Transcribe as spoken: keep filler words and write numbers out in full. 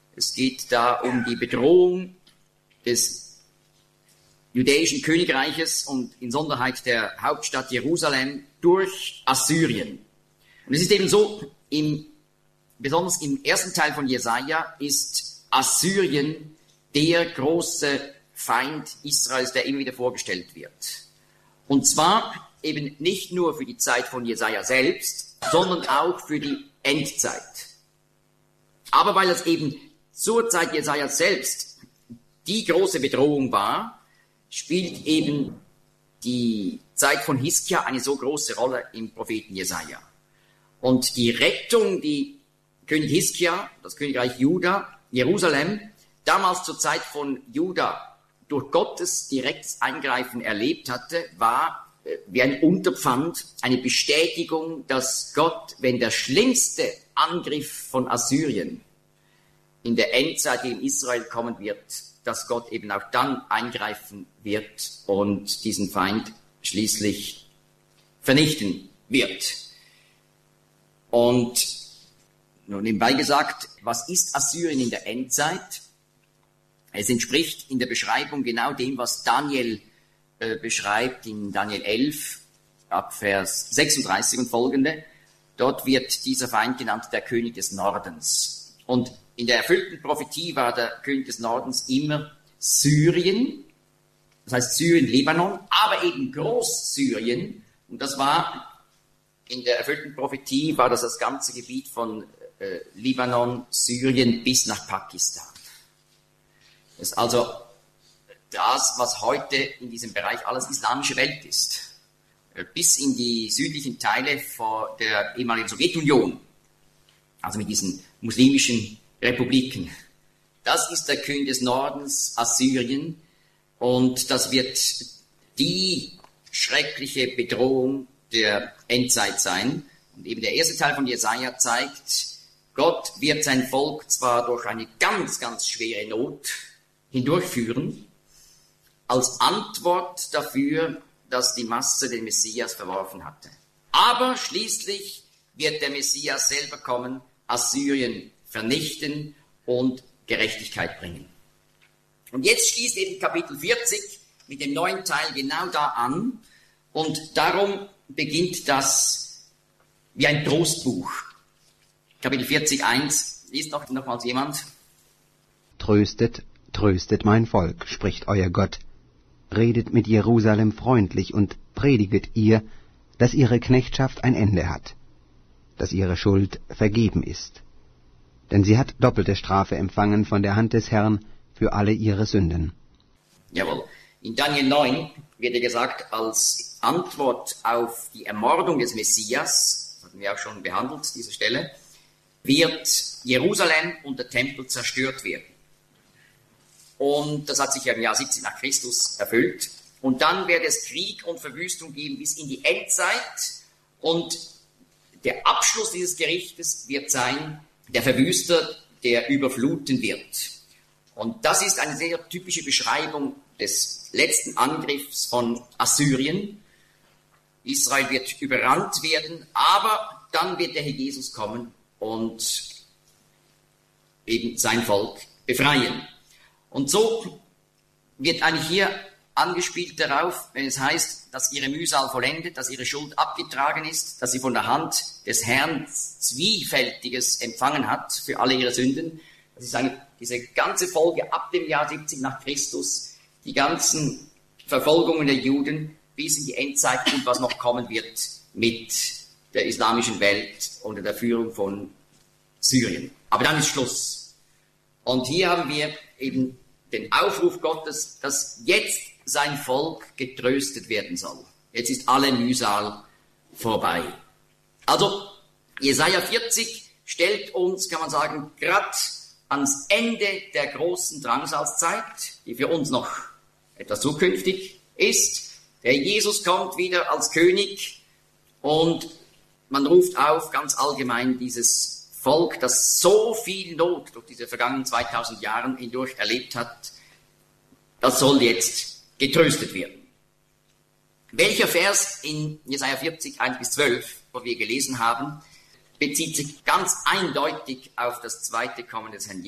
Es geht da um die Bedrohung des jüdischen Königreiches und insonderheit der Hauptstadt Jerusalem durch Assyrien. Und es ist eben so, im, besonders im ersten Teil von Jesaja ist Assyrien der große Feind Israels, der immer wieder vorgestellt wird. Und zwar eben nicht nur für die Zeit von Jesaja selbst, sondern auch für die Endzeit. Aber weil es eben zur Zeit Jesaja selbst die große Bedrohung war, spielt eben die Zeit von Hiskia eine so große Rolle im Propheten Jesaja. Und die Rettung, die König Hiskia, das Königreich Juda, Jerusalem, damals zur Zeit von Juda durch Gottes direktes Eingreifen erlebt hatte, war äh, wie ein Unterpfand, eine Bestätigung, dass Gott, wenn der schlimmste Angriff von Assyrien in der Endzeit in Israel kommen wird, dass Gott eben auch dann eingreifen wird und diesen Feind schließlich vernichten wird. Und nun nebenbei gesagt, was ist Assyrien in der Endzeit? Es entspricht in der Beschreibung genau dem, was Daniel äh, beschreibt in Daniel elf, ab Vers sechsunddreißig und folgende. Dort wird dieser Feind genannt der König des Nordens. Und in der erfüllten Prophetie war der König des Nordens immer Syrien, das heißt Syrien, Libanon, aber eben Großsyrien. Und das war, in der erfüllten Prophetie war das das ganze Gebiet von äh, Libanon, Syrien bis nach Pakistan. Das ist also das, was heute in diesem Bereich alles islamische Welt ist. Äh, bis in die südlichen Teile vor der ehemaligen Sowjetunion, also mit diesen muslimischen Republiken. Das ist der König des Nordens, Assyrien, und das wird die schreckliche Bedrohung der Endzeit sein. Und eben der erste Teil von Jesaja zeigt, Gott wird sein Volk zwar durch eine ganz, ganz schwere Not hindurchführen, als Antwort dafür, dass die Masse den Messias verworfen hatte. Aber schließlich wird der Messias selber kommen, Assyrien vernichten und Gerechtigkeit bringen. Und jetzt schließt eben Kapitel vierzig mit dem neuen Teil genau da an, und darum beginnt das wie ein Trostbuch. Kapitel vierzig, eins, liest noch nochmals jemand. Tröstet, tröstet mein Volk, spricht euer Gott. Redet mit Jerusalem freundlich und prediget ihr, dass ihre Knechtschaft ein Ende hat, dass ihre Schuld vergeben ist. Denn sie hat doppelte Strafe empfangen von der Hand des Herrn für alle ihre Sünden. Jawohl. In Daniel neun wird ja gesagt, als Antwort auf die Ermordung des Messias, das hatten wir auch schon behandelt, diese Stelle, wird Jerusalem und der Tempel zerstört werden. Und das hat sich ja im Jahr siebzig nach Christus erfüllt. Und dann wird es Krieg und Verwüstung geben bis in die Endzeit. Und der Abschluss dieses Gerichtes wird sein, der Verwüster, der überfluten wird. Und das ist eine sehr typische Beschreibung des letzten Angriffs von Assyrien. Israel wird überrannt werden, aber dann wird der Herr Jesus kommen und eben sein Volk befreien. Und so wird eigentlich hier angespielt darauf, wenn es heißt, dass ihre Mühsal vollendet, dass ihre Schuld abgetragen ist, dass sie von der Hand des Herrn Zwiefältiges empfangen hat für alle ihre Sünden. Das ist eigentlich diese ganze Folge ab dem Jahr siebzig nach Christus, die ganzen Verfolgungen der Juden bis in die Endzeit und was noch kommen wird mit der islamischen Welt unter der Führung von Syrien. Aber dann ist Schluss. Und hier haben wir eben den Aufruf Gottes, dass jetzt sein Volk getröstet werden soll. Jetzt ist alle Mühsal vorbei. Also Jesaja vierzig stellt uns, kann man sagen, gerade ans Ende der großen Drangsalzzeit, die für uns noch etwas zukünftig ist. Der Jesus kommt wieder als König und man ruft auf, ganz allgemein, dieses Volk, das so viel Not durch diese vergangenen zweitausend Jahre hindurch erlebt hat, das soll jetzt getröstet werden. Welcher Vers in Jesaja vierzig, eins bis zwölf, wo wir gelesen haben, bezieht sich ganz eindeutig auf das zweite Kommen des Herrn Jesus.